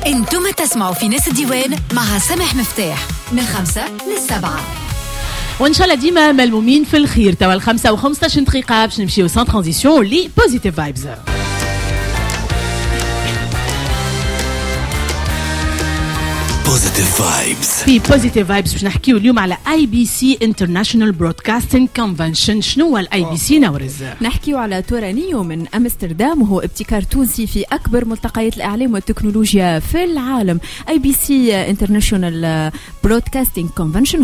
انتم تسمعوا في ناس الديوان مع سامح مفتاح من 5 ل7. وان شاء الله ديما ملمومين في الخير. توا 5 و15 دقيقه باش نمشيو سان ترانزيسيون لي بوزيتيف فايبز. بوزيتيف فايبز. في بوزيتيف فايبز باش نحكيو اليوم على IBC International Broadcasting Convention. شنو هو IBC نورز؟ نحكيو على تورانيو من أمستردام، وهو ابتكار تونسي في أكبر ملتقيات الإعلام والتكنولوجيا في العالم. IBC International Broadcasting Convention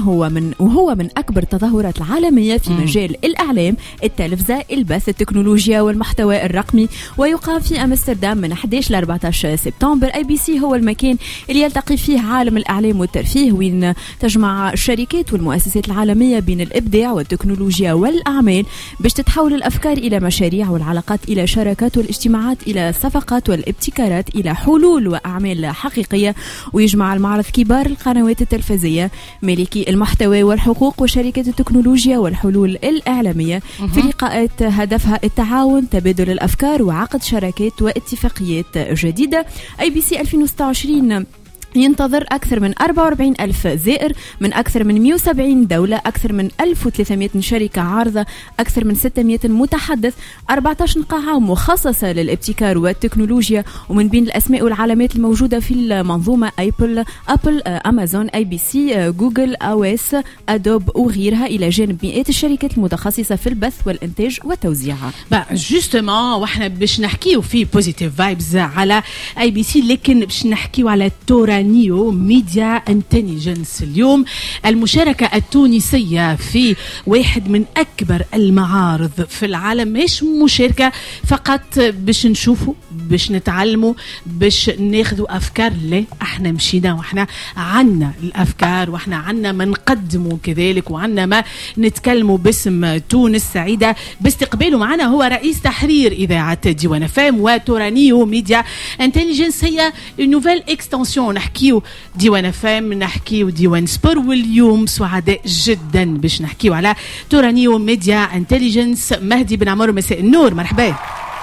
هو من أكبر التظاهرات العالمية في مجال الإعلام، التلفزة، البث، التكنولوجيا والمحتوى الرقمي، ويقام في أمستردام من 11 ل 14 سبتمبر. IBC هو المكان اللي يلتقي فيه عالم الإعلام والترفيه، وين تجمع الشركات والمؤسسات العالمية بين الإبداع والتكنولوجيا والأعمال باش تتحول الأفكار إلى مشاريع، والعلاقات إلى شراكات، والاجتماعات إلى صفقات، والابتكارات إلى حلول وأعمال حقيقية. ويجمع المعرض كبار القنوات التلفزية، مالكي المحتوى والحقوق، وشركات التكنولوجيا والحلول الإعلامية في لقاءات هدفها التعاون، تبادل الأفكار، وعقد شراكات واتفاقيات جديدة. IBC 2026 ينتظر أكثر من 44 ألف زائر من أكثر من 170 دولة، أكثر من 1300 شركة عارضة، أكثر من 600 متحدث، 14 قاعة مخصصة للابتكار والتكنولوجيا. ومن بين الأسماء والعلامات الموجودة في المنظومة أبل، أمازون، IBC، جوجل، AOS، أدوب وغيرها، إلى جانب مئات الشركات المتخصصة في البث والإنتاج والتوزيع. جوستومون واحنا باش نحكيو في بوزيتيف فايبز على IBC، لكن باش نحكيو على نيو ميديا انتليجنس. اليوم المشاركة التونسية في واحد من أكبر المعارض في العالم، مش مشاركة فقط باش نشوفوا، باش نتعلموا، باش ناخذوا أفكار. لا، احنا مشينا واحنا عنا الأفكار، واحنا عنا ما نقدموا كذلك، وعنا ما نتكلموا باسم تونس. سعيدة باستقباله معنا هو رئيس تحرير إذاعة ديوان FM وتورانيو ميديا انتليجنس. هي نوفيل اكستنسيون، نحكيو ديوان FM، نحكيو ديوان سبور، واليوم سعداء جدا باش نحكيو على تورانيو ميديا انتليجنس. مهدي بن عمر، مساء النور، مرحبا.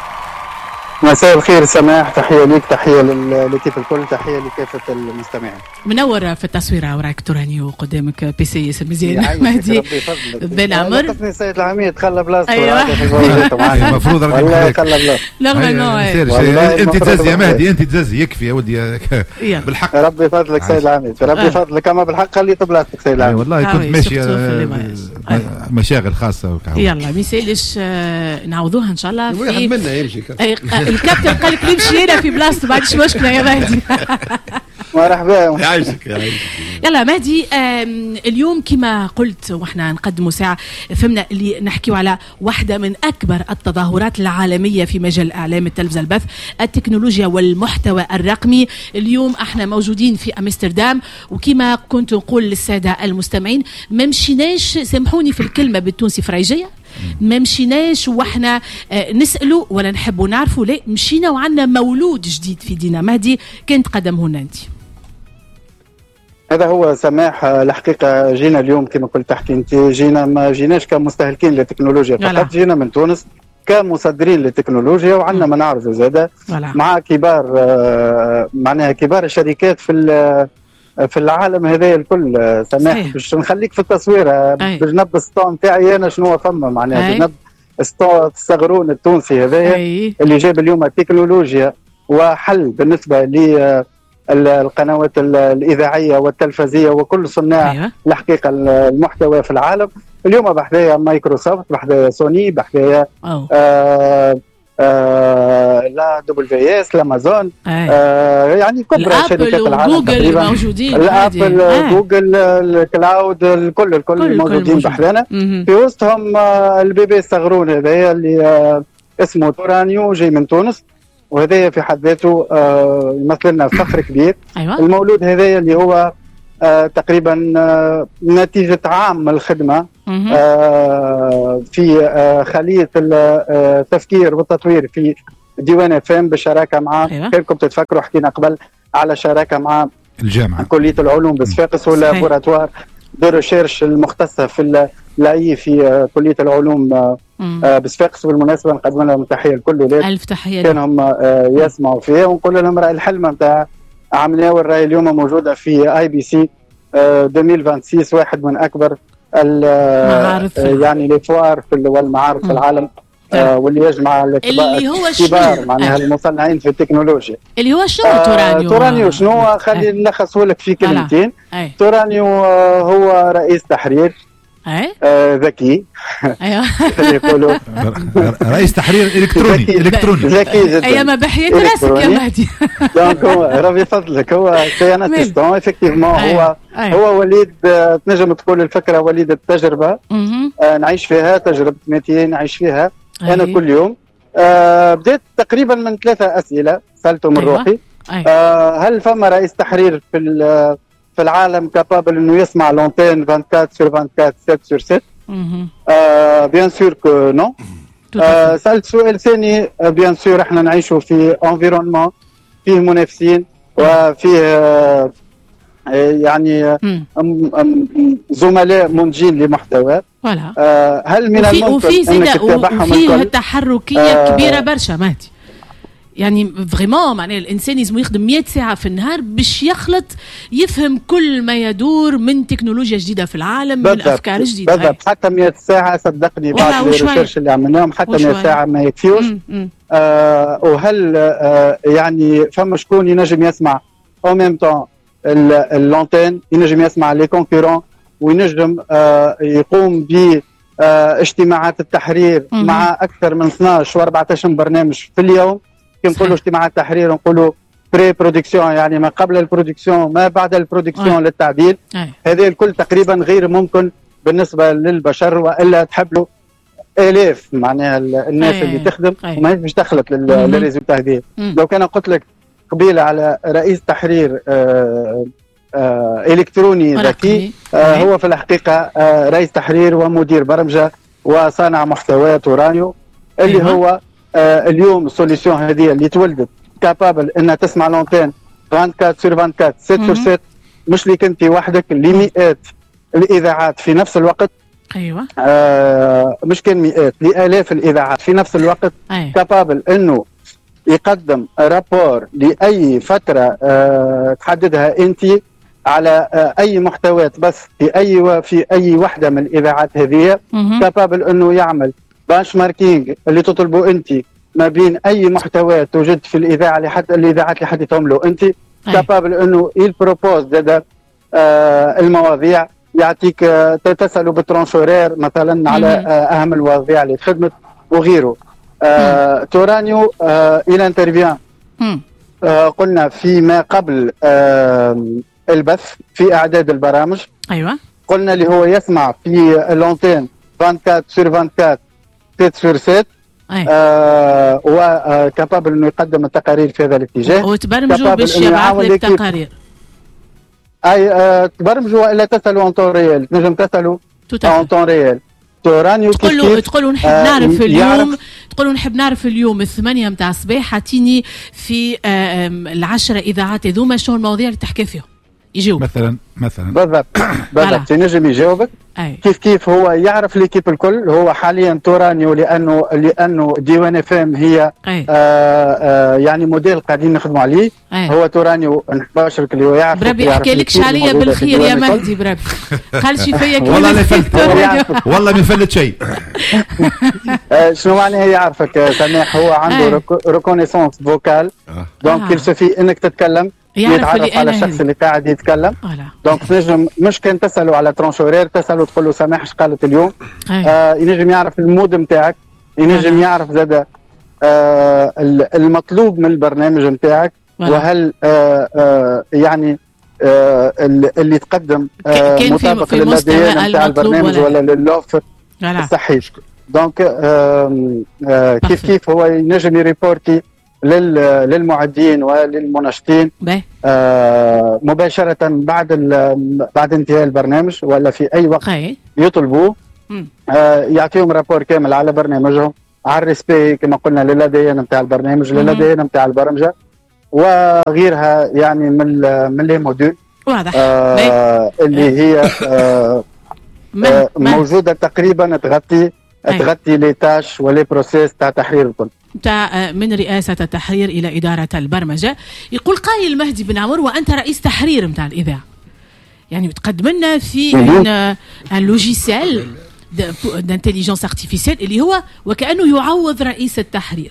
مساء الخير سماح، تحية ليك، تحية لكيف الكل، تحية لكافة المستمعين. منور في التصوير وراك تورانيو، قدامك بيسي مزيان. مهدي بن عمر قسمي سيد العميد خلى بلاصته. أيوة. المفروض والله خلى بلاصته. انت تزازي يا مهدي، انت تزازي، يكفي يا ودي بالحق. ربي يفضلك سيد العميد، ربي يفضلك، اما بالحق خليت بلاصتك سيد العميد. والله كنت ماشي مشاغل خاصة. يلا ما يسالش، نعوضوها ان شاء الله. واحد منا يمشي الكابتن قال لك نمشي هنا في بلاصته، بعدش مشكله يا مهدي. مرحبا، يعيشك. يلا مهدي، اليوم كما قلت واحنا نقدموا ساعه فهمنا اللي نحكيو على واحده من اكبر التظاهرات العالميه في مجال الاعلام، التلفزه، البث، التكنولوجيا والمحتوى الرقمي. اليوم احنا موجودين في امستردام، وكما كنت نقول للساده المستمعين، ما مشيناش، سامحوني في الكلمه بالتونسي فريجيه، ما مشيناش واحنا نسألوا ولا نحبوا نعرفوا، لا مشينا وعنا مولود جديد في دينا. مهدي كانت قدمه لنا انت. هذا هو سماح، الحقيقة جينا اليوم كما قلت تحكي انت، جينا ما جيناش كمستهلكين للتكنولوجيا فقط، جينا من تونس كمصدرين للتكنولوجيا، وعندنا ما نعرضوا زاده مع كبار معناها كبار الشركات في العالم هذا الكل. سماح باش نخليك في التصوير بجنب السطون تاعي انا شنو فما معناها بجنب السطون الصغرون التونسي هذايا اللي جاب اليوم التكنولوجيا وحل بالنسبه للقنوات الإذاعية والتلفزية وكل صناع الحقيقة المحتوى في العالم. اليوم بحذايا مايكروسوفت، بحذايا سوني، بحذايا لا WS، الامازون، يعني كبرى شركات العالم جوجل موجودين، الابل، جوجل، الكلاود، الكل موجودين بحذانا. في وسطهم البيبي الصغرون هذايا اللي اسمه تورانيو، جاي من تونس، وهذا في حد ذاته يمثل لنا فخر كبير. أيوة. المولود هذايا اللي هو تقريبا نتيجة عام من الخدمة في خلية التفكير والتطوير في ديوان FM بالشراكة مع كيفكم تتفكروا، حكينا قبل على شراكة مع الجامعة كلية العلوم بصفاقس واللابوراتوار دو ريشيرش المختصة في اللاي في كلية العلوم بصفاقس. بالمناسبة نقدم لهم تحية لكل الولاد، ألف تحية، كانهم يسمعوا فيها، ونقول لهم رأي الحلم نتاع عملناه راهي اليوم موجوده في IBC 2026 واحد من اكبر يعني الفوار والمعارض في العالم واللي يجمع اللي هو كبار معناها المصنعين في التكنولوجيا. اللي هو شنو تورانيو؟ تورانيو شنو؟ خلينا نلخصه لك في كلمتين. تورانيو هو رئيس تحرير ذكي. ايوه يقولوا رئيس تحرير الكتروني ذكي جدا. ايوه ما بحيت راسك يا مهدي. دونك هو ربي فضلك هو سي ان اسيستون افكتيفمون. هو وليد تنجم تقول الفكره وليد التجربه. نعيش فيها تجربه ميتي نعيش فيها انا كل يوم. بديت تقريبا من 3 اسئله سالته من روحي. هل فما رئيس تحرير في العالم كابابل انه يسمع لونتين 24/24 7/7؟ بيان سور كو نو. سالت سؤال ثاني. بيان سور احنا نعيشوا في انفيرونمون فيه منافسين وفيه يعني زملاء منتجين لمحتوى. هل من الممكن انك تتابعهم وفيه تحركيه كبيره برشا مهدي؟ يعني فريمون معناها الانسان لازم يخدم 100 ساعه في النهار باش يخلط يفهم كل ما يدور من تكنولوجيا جديده في العالم من افكار جديده. بالضبط. حتى 100 ساعه صدقني بعد الريسيرش اللي عملناهم حتى 100 ساعه ما يكفيوش. وهل يعني فما شكون ينجم يسمع او ميم طون اللونتين، ينجم يسمع لي كونكورون، وينجم يقوم ب اجتماعات التحرير مع اكثر من 12 و14 برنامج في اليوم. كي نقولوا اجتماعات تحرير نقولوا بري برودكسيون، يعني ما قبل البرودكسيون ما بعد البرودكسيون للتعديل. هذه الكل تقريبا غير ممكن بالنسبه للبشر، والا تحب له الاف معناها الناس اللي تخدم وما مش دخلت للريزولتا هذه. لو كان قلت لك قبيله على رئيس تحرير الكتروني ذكي، هو في الحقيقه رئيس تحرير ومدير برمجه وصانع محتوى تورانيو، اللي هو اليوم السوليسيون هذه اللي تولدت كابابل انها تسمع لونتين 24/24 7/7، مش ليك انت وحدك، لمئات الاذاعات في نفس الوقت. ايوه مش كان مئات، لالاف الاذاعات في نفس الوقت. كابابل انه يقدم رابور لاي فتره تحددها انت على اي محتويات بس في اي وحده من الاذاعات هذه. كابابل انه يعمل بانش ماركينج اللي تطلبوا انت ما بين اي محتوى توجد في الاذاعه الاذاعات اللي حددتهم له انت. كابابل انه يبروبوز زاد المواضيع، يعطيك تسالوا بالترانشورير مثلا على اهم المواضيع اللي خدمت وغيره. تورانيو الى انترفيان قلنا فيما قبل البث في اعداد البرامج. ايوه قلنا اللي هو يسمع في لونتين 24/24 7/7 وكابابل انه يقدم التقارير في هذا الاتجاه، وتبرمجوا باش يبعث لك التقارير. تبرمجوا والا تسالوا اون طون ريال، تنجم تسالوا اون طون ريال. تورانيو تقولوا نحب نعرف اليوم، تقولوا نحب نعرف اليوم 8 متاع الصباح اعطيني في 10 اذاعات هذوما شنو المواضيع اللي تحكي فيهم، يجاوب مثلا بالضبط ينجم يجاوبك. كيف هو يعرف ليكيب الكل. هو حاليا تورانيو لانه ديوان اف ام هي يعني موديل قاعدين نخدموا عليه. هو تورانيو نباشرك اللي هو يعرف. بربي احكي لكش عليا بالخير يا مهدي، بربي قال شي فيا والله ما فلت والله ما فلت شيء. شنو معناها يعرفك سماح؟ هو عنده ريكونيسونس فوكال، دونك كل سوفي انك تتكلم يتعرف على الشخص اللي قاعد يتكلم. دونك تنجم مش كان تسألوا على ترانشورير، تسألوا تقول له سماح اش قالت اليوم. ينجم يعرف المود نتاعك، ينجم يعرف زاد المطلوب من البرنامج نتاعك، وهل يعني اللي تقدم مطابق للمدينة نتاع البرنامج ولا للوفر الصحي. دونك كيف هو ينجم يريبورتي للمعدين وللمناشطين مباشرة بعد انتهاء البرنامج ولا في أي وقت يطلبوه. يعطيهم رابور كامل على برنامجهم، على الريسبي كما قلنا للأديان نتاع البرنامج، للأديان نتاع البرمجة وغيرها، يعني من لي موديل واضح اللي هي موجودة تقريبا تغطي لي تاش ولي بروسيس تاع تحرير الكل. متاع من رئاسة التحرير إلى إدارة البرمجة. يقول قايل مهدي بن عمر وأنت رئيس تحرير متاع الإذاعة، يعني بتقدم لنا في ان لوجيسيل دانتيليجنس ارتيفيسيال اللي هو وكأنه يعوض رئيس التحرير.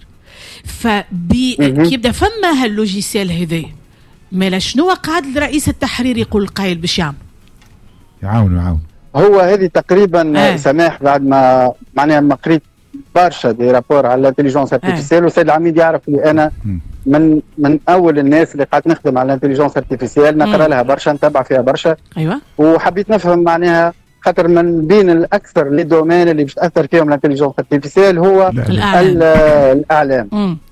كيبدا فما هاللوجيسيل هذا، ما شنو قاعد رئيس التحرير يقول قايل باش يعاون هو هذه تقريبا سماح بعد ما معناها ما قريت برشا دي رابور على الانتليجنس ارتيفيسيال. والسيد العميد يعرف اللي انا من اول الناس اللي قاعد نخدم على الانتليجنس ارتيفيسيال، نقرا لها برشا، نتبع فيها برشا. ايوه. وحبيت نفهم معناها خاطر من بين الاكثر لي دومين اللي باش تاثر فيهم الانتليجنس ارتيفيسيال هو الاعلام.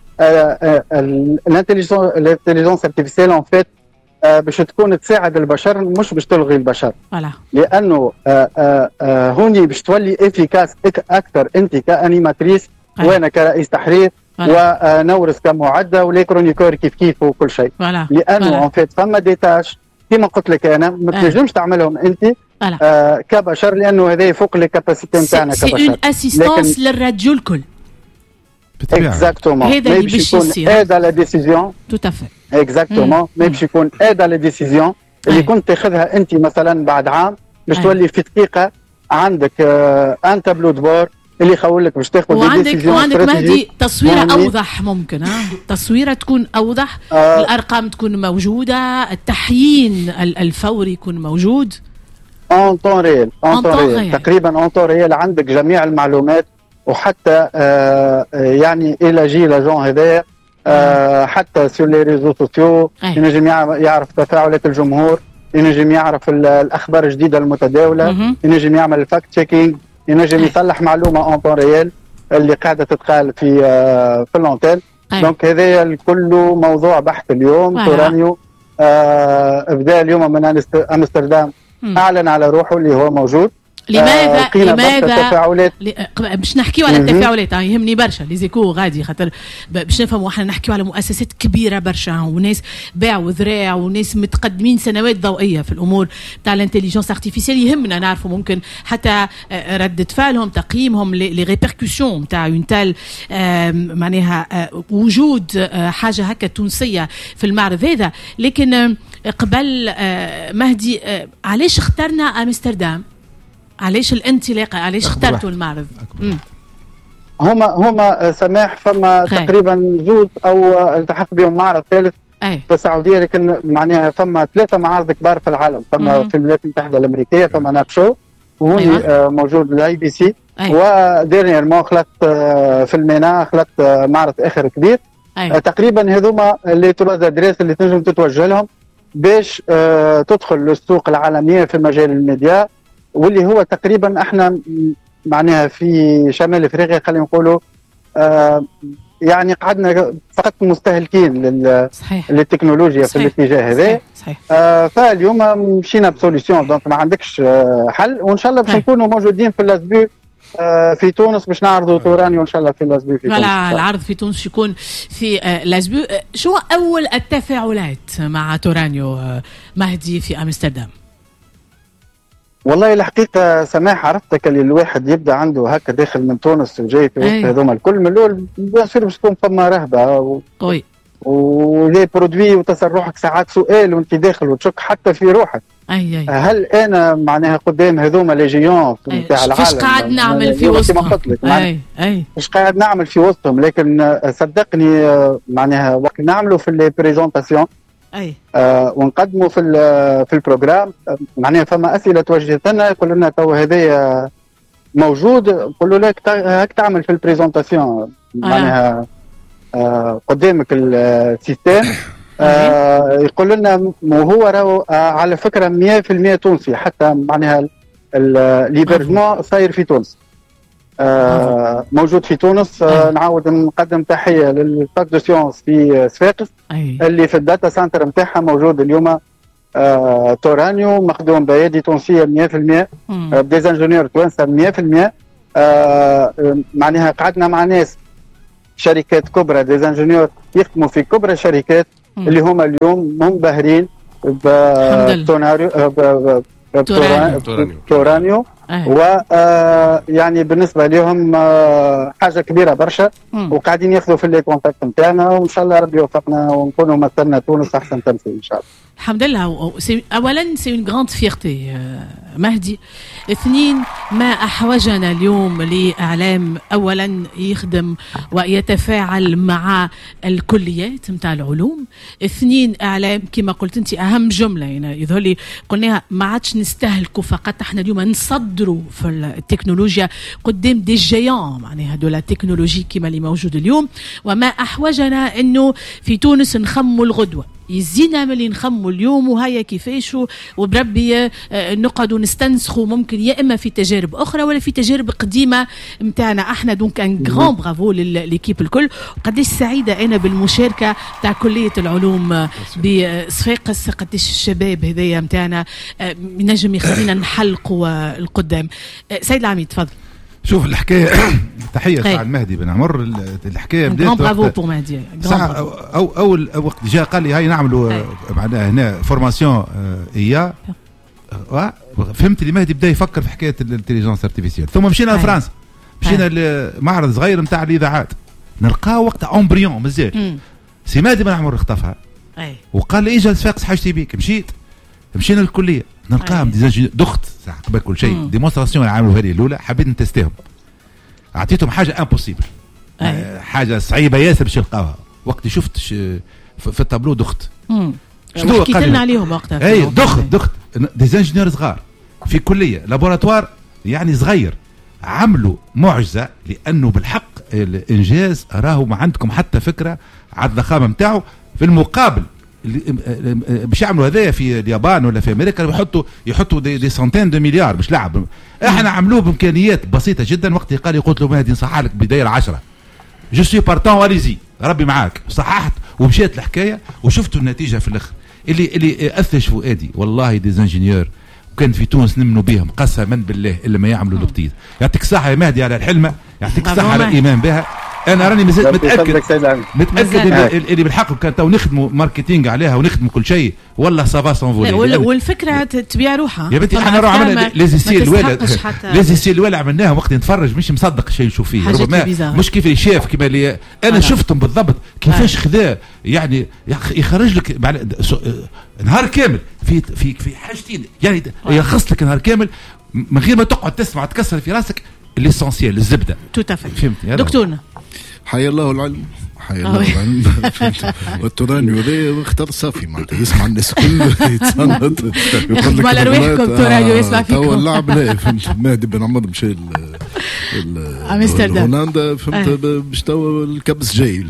الانتليجنس ارتيفيسيال ان فيت باش تكون تساعد البشر مش باش تلغي البشر. لانه هوني باش تولي افيكاس اكثر انت كانيماتريس وانا كرئيس تحرير ونورس كمعده والكرونيكور كيف وكل شيء. لانه ان فيت فما ديتاش كما قلت لك انا ما تنجمش تعملهم انت كبشر، لانه هذا فوق لي كاباسيتي نتاعنا كبشر. سي اون اسيستانس للراديو الكل. اكزاكتومون. هذا اللي باش يصير ايد على ديسيزيون. تو افي. اكزاكتومون. ما باش يكون ايد على ديسيزيون اللي كنت تاخذها انت مثلا بعد عام باش تولي في دقيقه عندك ان تابلو دبور اللي يخول لك باش تاخذ ديسيزيون. وعندك مهدي تصويره اوضح ممكن تصويره تكون اوضح، الارقام تكون موجوده، التحيين الفوري يكون موجود اون طون ريال. تقريبا اون طون ريال عندك جميع المعلومات. وحتى يعني الى جي لاجون هذايا حتى سور لي ريزو سوسيو ينجم يعرف تفاعلات الجمهور، ينجم يعرف الاخبار الجديده المتداوله، ينجم يعمل الفاكت تشيكينج، ينجم يصلح معلومه اون طون ريال اللي قاعده تتقال في اللونتيل. دونك هذايا كله موضوع بحث اليوم. تورانيو ابدا اليوم من امستردام اعلن على روحه اللي هو موجود. لماذا باش نحكيو على التفاعلات؟ يهمني برشا لي زيكو غادي خاطر باش نفهموا احنا نحكيو على مؤسسات كبيره برشا وناس باع وذراع وناس متقدمين سنوات ضوئيه في الامور تاع الانتليجنس ارتيفيسيال. يهمنا نعرفوا ممكن حتى ردة فعلهم، تقييمهم لي ريبركوسيون تاع اون تال معناها وجود حاجه هكا تونسيه في المعرض هذا. لكن قبل مهدي علاش اخترنا امستردام؟ علاش الانطلاقه؟ علاش اخترتوا المعرض؟ هما سماح فما تقريبا زوج او التحق بهم معرض ثالث في السعوديه، لكن معناها فما 3 معارض كبار في العالم. فما في الولايات المتحده الامريكيه فما نابشو وهوني موجود الاي بي سي، وديرنييرمون خلط في المينا خلط معرض اخر كبير. تقريبا هذوما اللي 3 ادريس اللي تنجم تتوجه لهم باش تدخل للسوق العالميه في مجال الميديا، واللي هو تقريبا احنا معناها في شمال افريقيا خلينا نقولوا يعني قعدنا فقط مستهلكين للتكنولوجيا في الاتجاه هذا. فاليوم مشينا بسوليسيون، دونك ما عندكش حل. وان شاء الله باش نكونوا موجودين في لاسبو في تونس باش نعرضوا تورانيو ان شاء الله في لاسبو في تونس. العرض في تونس يكون في لاسبو. شو اول التفاعلات مع تورانيو مهدي في امستردام؟ والله الحقيقه سماح عرفتك اللي الواحد يبدا عنده هكا داخل من تونس وجاي في وسط هذوما الكل من الاول بيصير باش تكون فما رهبه ولي برودوي وتصرحك ساعات سؤال وانت داخل وتشك حتى في روحك. هل انا معناها قدام هذوما لي جيون نتاع العالم فاش قاعد نعمل في وسطهم؟ فاش قاعد نعمل في وسطهم، لكن صدقني معناها وقت نعملوا في لي بريزونطاسيون ونقدموا في البروجرام معناها فما اسئله توجهت لنا يقول لنا تو هذايا موجود، نقولوا لك هاك تعمل في البريزونطاسيون معناها قدامك السيستم. يقول لنا وهو راهو على فكره 100% تونسي، حتى معناها ليبرجمون صاير في تونس، موجود في تونس. نعاود نقدم تحيه للفاك دو سيونس في صفاقس اللي في الداتا سنتر نتاعها موجود اليوم تورانيو مخدوم بايدي تونسيه 100%، بديزانجونيور توانسه 100%. معناها قعدنا مع ناس شركات كبرى ديزانجونيور يخدموا في كبرى شركات اللي هما اليوم منبهرين بتورانيو و يعني بالنسبه لهم حاجه كبيره برشا، وقاعدين ياخذوا في لي كونتاكت نتاعنا، وان شاء الله ربي يوفقنا ونكونوا مثلنا تونس احسن تمثيل ان شاء الله. الحمد لله. اولا سي اون غراند فيرتي مهدي. اثنين، ما احوجنا اليوم لاعلام اولا يخدم ويتفاعل مع الكليات نتاع العلوم. اثنين، اعلام كما قلت انت اهم جمله هنا يظهر لي قلناها، ما عادش نستهلكوا فقط، احنا اليوم نصدروا في التكنولوجيا قدام دي جيان معناها دو لا تكنولوجي كما اللي موجود اليوم. وما احوجنا انه في تونس نخموا الغدوه، يزينا ملي نخموا اليوم وهيا كيفاش، وبربي نقعدوا نستنسخوا ممكن يا اما في تجارب اخرى ولا في تجارب قديمه نتاعنا احنا. دونك ان غران برافو لليكيب الكل. قديش سعيده انا بالمشاركه تاع كليه العلوم بصفاقس، قديش الشباب هذايا نتاعنا نجم يخلينا نحلقوا القدام. سيد العميد تفضل. شوف الحكايه تحيه سعد مهدي بن عمر. الحكايه بدات برافو بور مهدي. اول وقت جاء قال لي هاي نعملوا معناها هنا فورماسيون ايا، فهمت لي مهدي بدا يفكر في حكايه الانتليجنس ارتيفيسيال. ثم مشينا لفرنسا، مشينا لمعرض صغير نتاع الاذاعات، نلقاه وقت امبريون مازال. سي مهدي بن عمر اختفى وقال لي اجي لصفاقس حاجتي بيك. مشينا للكليه نلقاهم دخت قبل كل شيء ديمونستراسيون عملوها لي الاولى، حبيت نتستيهم، اعطيتهم حاجه امبوسيبل، حاجه صعيبه ياسر باش يلقاوها. وقت شفت في التابلو دخت. شنو حكيت لنا عليهم وقتها؟ اي دخت ديزانجينيور صغار في كليه لابوراتوار يعني صغير، عملوا معجزه، لانه بالحق الانجاز راهو ما عندكم حتى فكره على الضخامه نتاعو. في المقابل باش يعملوا هذايا في اليابان ولا في امريكا يحطوا دي سنتين دو مليار باش لعب. احنا عملوه بامكانيات بسيطه جدا. وقت قال لي قلت له مهدي نصحح لك بدايه 10 جو سوي بارتون واليزي ربي معاك. صححت ومشيت الحكايه وشفتوا النتيجه في الاخر. اللي اثلج فؤادي والله ديزانجينيور، وكان في تونس نمنوا بهم قسما بالله الا ما يعملوا البطيط. يعطيك الصحه يا مهدي على الحلمه، يعطيك الصحه على الايمان بها. انا راني مازلت متاكد اللي بالحق كان تو نخدموا ماركتينغ عليها ونخدموا كل شيء والله سافا سونفولي. والفكره تبيع روحها يا بنتي. احنا عملنا ليزيسي الولا عملناها وقت نتفرج مش مصدق شيء نشوف فيه، ربما مش كيف اللي شاف كما اللي انا شفتهم بالضبط كيفاش خذا يعني يخرج لك نهار كامل في حاجتين يعني يلخص لك نهار كامل من غير ما تقعد تسمع تكسر في راسك ليسونسيال الزبده. فهمتي دكتورنا؟ حي الله العلم، حي الله العلم. والتورانيو ذا اختار صافي معناتها يسمع الناس الكل يتصنت يقول لك روحكم تورانيو يسمع فيكم. تو اللعب لا فهمت. مهدي بن عمر مشى امستردام هولندا فهمت باش تو الكبس جاي.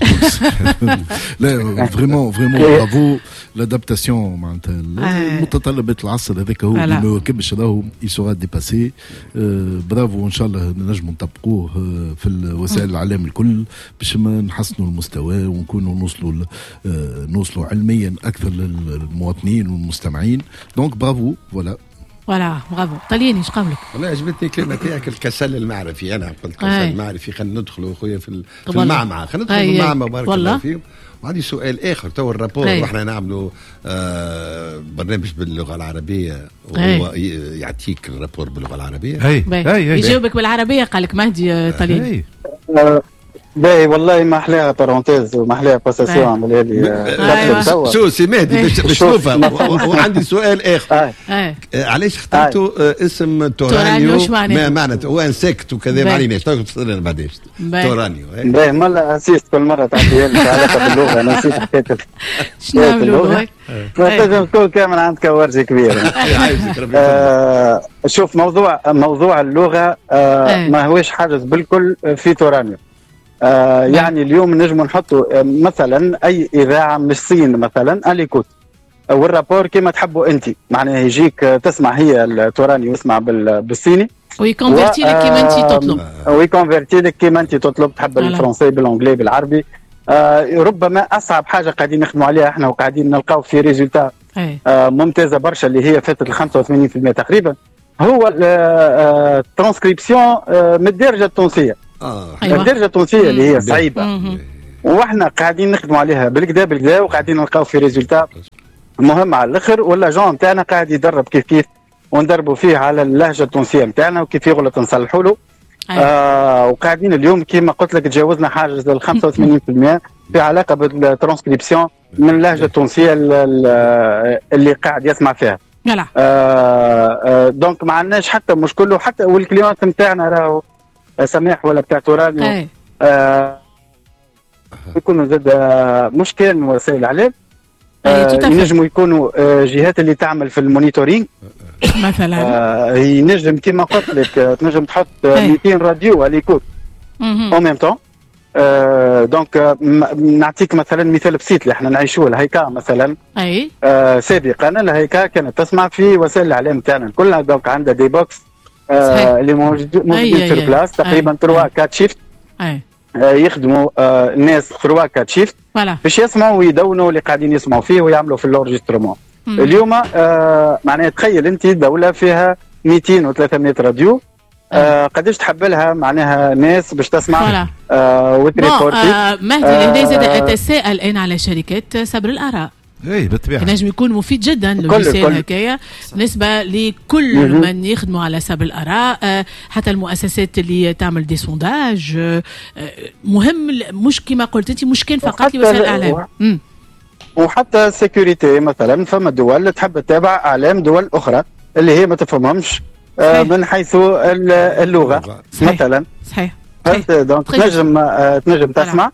لا فريمون برافو لادابتاسيون معناتها متطلبات العصر هذاك هو اللي ما يواكبش راهو يسوغا ديباسي. برافو وان شاء الله نجموا نطبقوه في وسائل الاعلام الكل باش ما نحسنوا المستوى ونكونوا نوصلوا علميا اكثر للمواطنين والمستمعين. دونك برافو فوالا برافو. طلياني ايش قبلك؟ والله عجبتني كلمه تاعك الكسل المعرفي. انا قلت كسل المعرفي خلينا ندخلوا خويا في المعمعة، خلينا ندخلوا في المعمعة بارك الله فيهم. وعندي سؤال اخر. تو الرابور واحنا نعملوا برنامج باللغه العربيه وهو يعطيك الرابور باللغه العربيه. يجاوبك بالعربيه قال لك مهدي طلياني. باهي والله ما احلاها بارونتيز وما احلاها باساسيون عملها لي. شو سي مهدي باش تشوفها. وعندي سؤال اخر. علاش اخترتوا اسم تورانيو؟ ما معناته هو انسكت وكذا ما عليناش. تفضل لنا بعدين تورانيو. باهي مالا اسيست كل مره تعطيها لي علاقه باللغه. انا نسيت حكايه شنو نعملوا؟ لازم تكون كامل عندك ورجه كبيره. شوف موضوع اللغه ما هوش حاجز بالكل في تورانيو. يعني اليوم نجم نحطوا مثلا اي اذاعه مش صين مثلا اليكوت والرابور كما تحبوا انت، معناها يجيك تسمع هي التوراني يسمع بالصيني ويكونفرتي لك كما انت تطلب. ويكونفرتي لك كما انت تطلب، تحب الفرنسي بالانجلي بالعربي. ربما اصعب حاجه قاعدين نخدموا عليها احنا وقاعدين نلقاو في ريزولتا ممتازه برشا اللي هي فاتت ال 85% تقريبا، هو الترانسكريبسيون من الدرجه التونسيه. الدرجه التونسيه اللي هي صعيبه واحنا قاعدين نخدموا عليها بالكدا وقاعدين نلقاو في ريزولتا مهم على الاخر. ولا جون تاعنا قاعد يدرب كيف وندربوا فيه على اللهجه التونسيه نتاعنا وكيف يغلط نصلحوا له. وقاعدين اليوم كما قلت لك تجاوزنا حاجز ال 85% في علاقه بالترانسكريبسيون من اللهجه التونسيه اللي قاعد يسمع فيها. دونك ما عندناش حتى مشكل، وحتى والكليونت نتاعنا راهو سماح ولا بتاع تورانيو يكونوا زاد مشكل من وسائل الاعلام. ينجموا يكونوا جهات اللي تعمل في المونيتورينغ مثلا. ينجم كما قلت لك تنجم تحط 200 راديو على ليكوت او ميم طون. دونك نعطيك مثلا مثال بسيط اللي احنا نعيشوه. الهيكا مثلا سابقا الهيكا كانت تسمع في وسائل الاعلام تاعنا كلها. دونك عندها دي بوكس اللي موجودين في البلاص تقريبا 3 4 شيفت يخدموا الناس 3 4 شيفت باش يسمعوا ويدونوا اللي قاعدين يسمعوا فيه ويعملوا في اللورجسترومون. اليوم معناها تخيل انت دوله فيها 200 و 300 راديو، قداش تحب لها معناها ناس باش تسمع وتريبورتي. مهدي هنا زاد اتساءل الان على شركات سبر الاراء. اي بالطبيعه نجم يكون مفيد جدا لوجيسيال هكايا بالنسبه لكل من يخدموا على سبر الاراء، حتى المؤسسات اللي تعمل دي سونداج. مهم مش كما قلت انت مش كان فقط لوسائل الاعلام. وحتى السيكوريتي مثلا فما دول تحب تتابع اعلام دول اخرى اللي هي ما تفهمهمش من حيث اللغه مثلا. صحيح. دونك تنجم تسمع،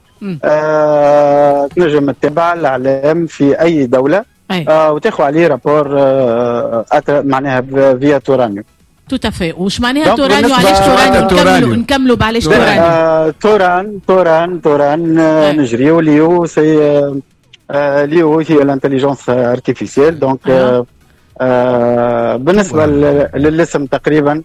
تنجم تتابع الاعلام في اي دوله وتاخذ عليه رابور معناها فيا تورانيو. توتافي. وش معناها تورانيو؟ علاش تورانيو؟ نكملوا بعلاش تورانيو. توران نجريو ليو سي ليو هي الانتليجنس ارتيفيسيال. دونك بالنسبه للاسم تقريبا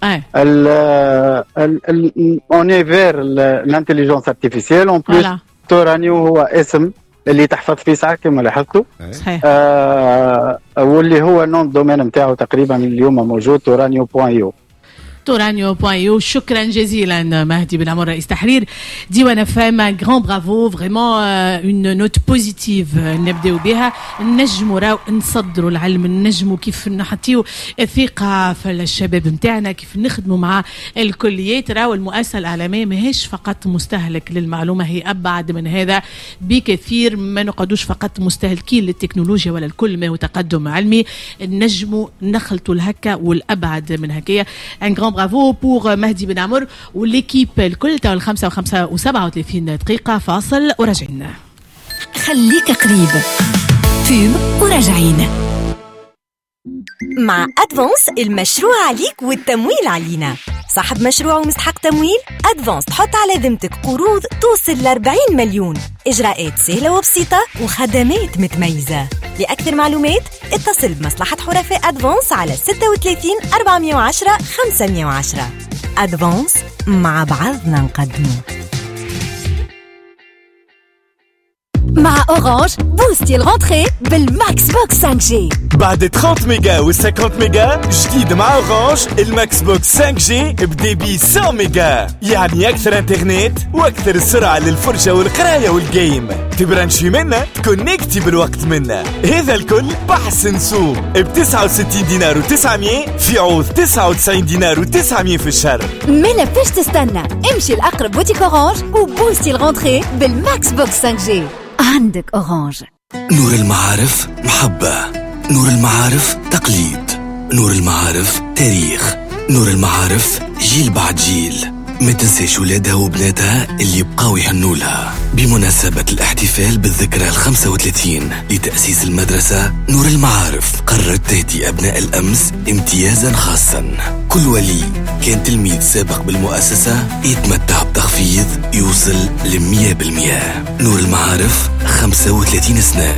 اون اي فير الانتليجنس ارتيفيسيال. اون بليس تورانيو هو اسم اللي تحفظ فيه ساعه كما لاحظتوا. صحيح. واللي هو نون دومين نتاعو تقريبا اليوم موجود تورانيو.io. تورانيو.io. شكرا جزيلا مهدي بن عمر رئيس تحرير ديوان فام. غران برافو فريمون اون نوت بوزيتيف نبداو بها. نجموا راو نصدروا العلم، نجموا كيف نحطيو الثقه في الشباب نتاعنا، كيف نخدموا مع الكليات. راو المؤسسه الاعلاميه ماهيش فقط مستهلك للمعلومه، هي ابعد من هذا بكثير. ما نقعدوش فقط مستهلكين للتكنولوجيا ولا الكل ما هو تقدم علمي، نجموا نخلطوا الهكا والابعد من هكايا. ان غران برافو بور مهدي بن عمر والليكيب الكل. تاع 5:37 دقيقة فاصل وراجعين. خليك قريب فيلم وراجعين. مع أدفانس المشروع عليك والتمويل علينا. صاحب مشروع ومستحق تمويل؟ أدفانس تحط على ذمتك قروض توصل ل 40 مليون. إجراءات سهلة وبسيطة وخدمات متميزة. لأكثر معلومات اتصل بمصلحة حرفاء أدفانس على 36 410 510. أدفانس مع بعضنا نقدمه. مع أورانج بوستي الغونتري بالماكس بوكس 5G. بعد 30 ميجا و 50 ميجا جديد مع أورانج الماكس بوكس 5G بديبي 100 ميجا، يعني أكثر انترنت وأكثر سرعة للفرجة والقراية والجيم. تبرانشي منا تكونيكتي بالوقت منا. هذا الكل بحث سوق ب 69 دينار و900 في عوض 99 دينار و900 في الشهر. ما فيش تستنى، امشي لأقرب بوتيك أورانج وبوستي الغونتري بالماكس بوكس 5G. عندك أورانج. نور المعارف محبة، نور المعارف تقليد، نور المعارف تاريخ، نور المعارف جيل بعد جيل. ما تنساش ولادها وبناتها اللي بقاو يهنولها. بمناسبة الاحتفال بالذكرى 35 لتأسيس المدرسة نور المعارف، قررت تهدي أبناء الأمس امتيازا خاصا. كل ولي كان تلميذ سابق بالمؤسسة يتمتع بتخفيض يوصل ل100%. نور المعارف 35 سنة.